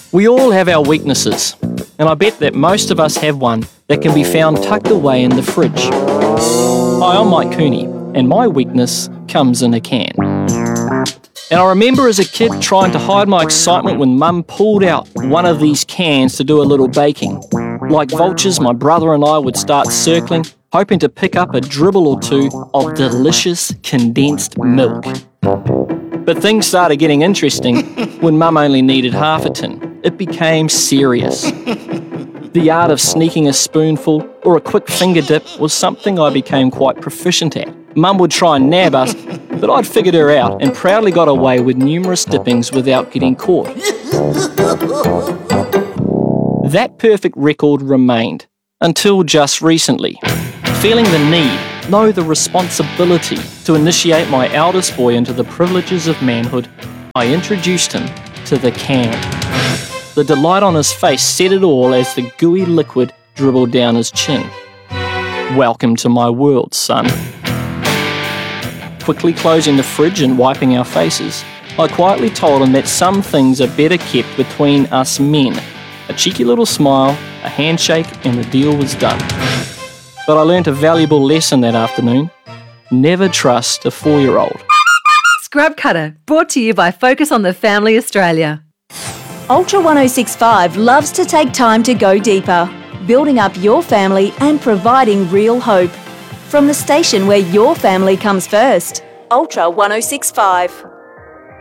We all have our weaknesses, and I bet that most of us have one that can be found tucked away in the fridge. Hi, I'm Mike Cooney, and my weakness comes in a can. And I remember as a kid trying to hide my excitement when Mum pulled out one of these cans to do a little baking. Like vultures, my brother and I would start circling, hoping to pick up a dribble or two of delicious condensed milk. But things started getting interesting when Mum only needed half a tin. It became serious. The art of sneaking a spoonful or a quick finger dip was something I became quite proficient at. Mum would try and nab us, but I'd figured her out and proudly got away with numerous dippings without getting caught. That perfect record remained until just recently. Feeling the need, no, the responsibility to initiate my eldest boy into the privileges of manhood, I introduced him to the can. The delight on his face said it all as the gooey liquid dribbled down his chin. Welcome to my world, son. Quickly closing the fridge and wiping our faces, I quietly told him that some things are better kept between us men. A cheeky little smile, a handshake, and the deal was done. But I learnt a valuable lesson that afternoon. Never trust a 4-year-old. Scrub Cutter, brought to you by Focus on the Family Australia. Ultra 1065 loves to take time to go deeper, building up your family and providing real hope. From the station where your family comes first, Ultra 1065.